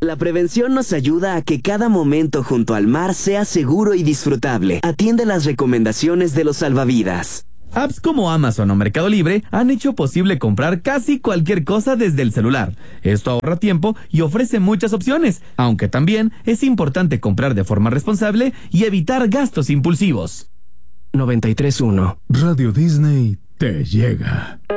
La prevención nos ayuda a que cada momento junto al mar sea seguro y disfrutable. Atiende las recomendaciones de los salvavidas. Apps como Amazon o Mercado Libre han hecho posible comprar casi cualquier cosa desde el celular. Esto ahorra tiempo y ofrece muchas opciones, aunque también es importante comprar de forma responsable y evitar gastos impulsivos. 93.1 Radio Disney te llega.